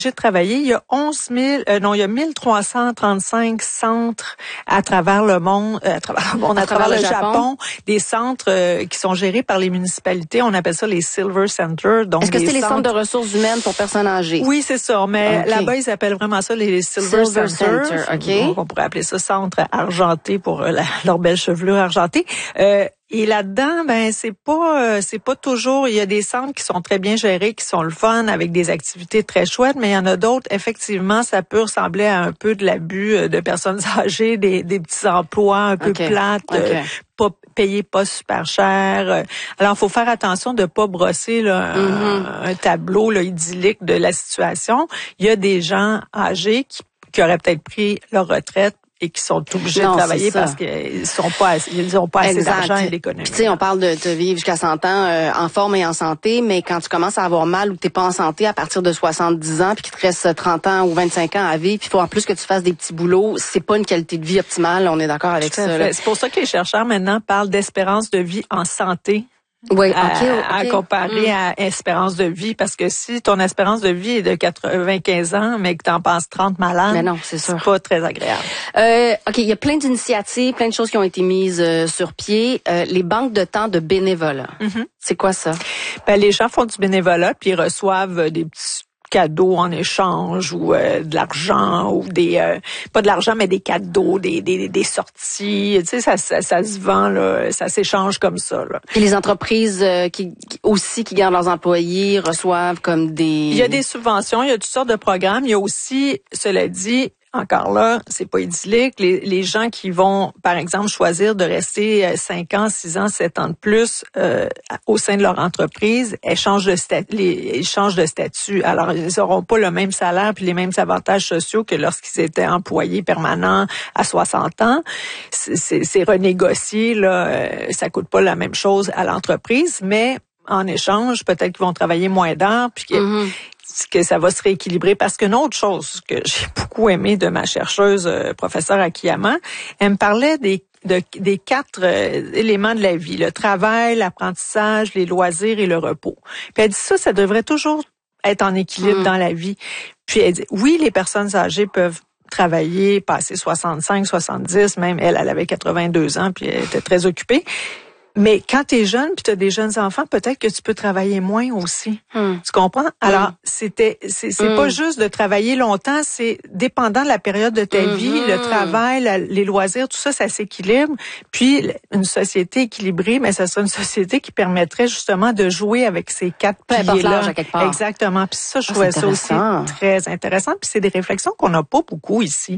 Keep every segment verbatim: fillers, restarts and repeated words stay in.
J'ai travaillé, il y a onze mille, euh, non, il y a mille trois cent trente-cinq centres à travers le monde, euh, à travers le monde, à, à travers, travers le Japon, Japon des centres euh, qui sont gérés par les municipalités. On appelle ça les Silver Centers. Donc, est-ce que c'est centres... les centres de ressources humaines pour personnes âgées? Oui, c'est ça. Mais okay. Là-bas, ils appellent vraiment ça les Silver, Silver Centers. Center, okay. Donc, on pourrait appeler ça centre argenté pour euh, la, leur belle chevelure argentée. Euh, Et là-dedans, ben c'est pas euh, c'est pas toujours. Il y a des centres qui sont très bien gérés, qui sont le fun, avec des activités très chouettes, mais il y en a d'autres. Effectivement, ça peut ressembler à un peu de l'abus de personnes âgées, des, des petits emplois un peu okay. plates, okay. Euh, pas payés pas super cher. Alors, faut faire attention de pas brosser là, mm-hmm. un, un tableau là, idyllique de la situation. Il y a des gens âgés qui, qui auraient peut-être pris leur retraite et qui sont obligés non, de travailler parce qu'ils sont pas ils ont pas assez d'argent et d'économie. Tu sais, on parle de, de vivre jusqu'à cent ans euh, en forme et en santé, mais quand tu commences à avoir mal ou t'es pas en santé à partir de soixante-dix ans, puis qu'il te reste trente ans ou vingt-cinq ans à vivre, puis il faut en plus que tu fasses des petits boulots, c'est pas une qualité de vie optimale, on est d'accord avec ça. Là. C'est pour ça que les chercheurs maintenant parlent d'espérance de vie en santé. Oui, à, okay, okay. à comparer mm. à espérance de vie, parce que si ton espérance de vie est de quatre-vingt-quinze ans, mais que t'en passes trente malades, mais non, c'est sûr. C'est pas très agréable. Euh, ok, il y a plein d'initiatives, plein de choses qui ont été mises euh, sur pied. Euh, les banques de temps de bénévolat, mm-hmm. c'est quoi ça? Ben les gens font du bénévolat puis ils reçoivent des petits cadeaux en échange ou euh, de l'argent ou des euh, pas de l'argent mais des cadeaux, des des des sorties, tu sais ça, ça ça se vend là, ça s'échange comme ça là. Et les entreprises euh, qui aussi qui gardent leurs employés reçoivent comme des Il y a des subventions, il y a toutes sortes de programmes, il y a aussi, cela dit, encore là, c'est pas idyllique. Les, les gens qui vont, par exemple, choisir de rester cinq ans, six ans, sept ans de plus euh, au sein de leur entreprise, elles changent de statut. Les, ils changent de statut. Alors, ils n'auront pas le même salaire puis les mêmes avantages sociaux que lorsqu'ils étaient employés permanents à soixante ans. C'est, c'est, c'est renégocié, là. Euh, ça coûte pas la même chose à l'entreprise, mais en échange, peut-être qu'ils vont travailler moins d'heures puis que mm-hmm. que ça va se rééquilibrer. Parce qu'une autre chose que j'ai beaucoup aimé de ma chercheuse euh, professeure Akiyama, elle me parlait des de, des quatre euh, éléments de la vie, le travail, l'apprentissage, les loisirs et le repos. Puis elle dit ça, ça devrait toujours être en équilibre mmh. dans la vie. Puis elle dit, oui, les personnes âgées peuvent travailler, passer soixante-cinq, soixante-dix, même elle, elle avait quatre-vingt-deux ans, puis elle était très occupée. Mais quand tu es jeune puis tu as des jeunes enfants, peut-être que tu peux travailler moins aussi. Hmm. Tu comprends? Alors, hmm. c'était c'est c'est hmm. pas juste de travailler longtemps, c'est dépendant de la période de ta hmm. vie, le travail, la, les loisirs, tout ça, ça s'équilibre. Puis une société équilibrée, mais ça serait une société qui permettrait justement de jouer avec ces quatre piliers-là. Exactement. Puis ça, je ah, trouvais ça aussi très intéressant. Puis c'est des réflexions qu'on n'a pas beaucoup ici.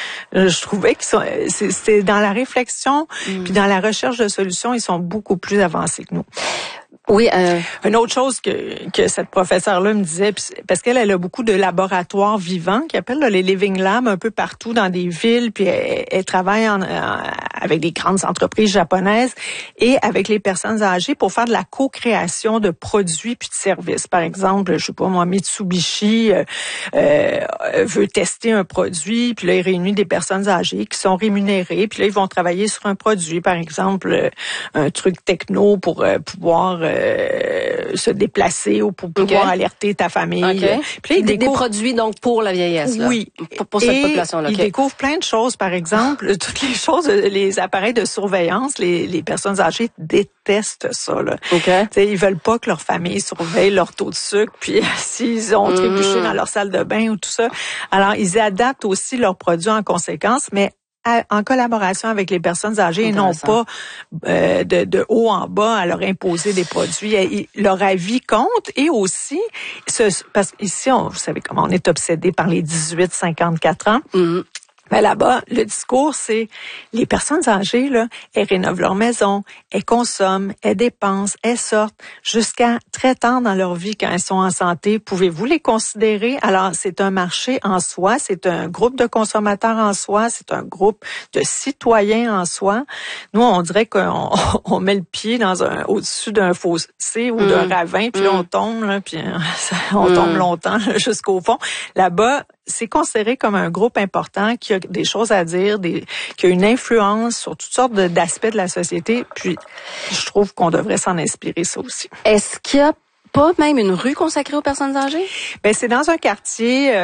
Je trouvais que c'est dans la réflexion hmm. puis dans la recherche de solutions, ils sont beaucoup plus avancés que nous. Oui. Euh... Une autre chose que que cette professeure-là me disait, parce qu'elle elle a beaucoup de laboratoires vivants, qu'elle appelle là, les living labs un peu partout dans des villes, puis elle, elle travaille en, en, avec des grandes entreprises japonaises et avec les personnes âgées pour faire de la co-création de produits puis de services. Par exemple, je sais pas moi, Mitsubishi euh, euh, veut tester un produit, puis là il réunit des personnes âgées qui sont rémunérées, puis là ils vont travailler sur un produit, par exemple un truc techno pour euh, pouvoir euh, Euh, se déplacer ou pour pouvoir okay. alerter ta famille. Okay. Puis là, il des, découvre... des produits donc pour la vieillesse. Là. Oui. Pour, pour cette population-là. Il okay. découvre plein de choses. Par exemple, toutes les choses, les appareils de surveillance, les, les personnes âgées détestent ça. Là. Okay. T'sais, ils veulent pas que leur famille surveille leur taux de sucre, puis s'ils ont trébuché mm. dans leur salle de bain ou tout ça. Alors, ils adaptent aussi leurs produits en conséquence, mais en collaboration avec les personnes âgées et non pas euh, de, de haut en bas à leur imposer des produits. Et, leur avis compte et aussi, ce, parce qu'ici, on, vous savez comment on est obsédé par les dix-huit à cinquante-quatre ans. Mm-hmm. Mais là-bas, le discours, c'est les personnes âgées, là, elles rénovent leur maison, elles consomment, elles dépensent, elles sortent jusqu'à très tard dans leur vie quand elles sont en santé. Pouvez-vous les considérer? Alors, c'est un marché en soi, c'est un groupe de consommateurs en soi, c'est un groupe de citoyens en soi. Nous, on dirait qu'on on met le pied dans un au-dessus d'un fossé ou mmh. d'un ravin, puis mmh. là, on tombe, là, puis on mmh. tombe longtemps là, jusqu'au fond. Là-bas, c'est considéré comme un groupe important qui a des choses à dire, des, qui a une influence sur toutes sortes d'aspects de la société. Puis, je trouve qu'on devrait s'en inspirer ça aussi. Est-ce qu'il y a pas même une rue consacrée aux personnes âgées? Ben c'est dans un quartier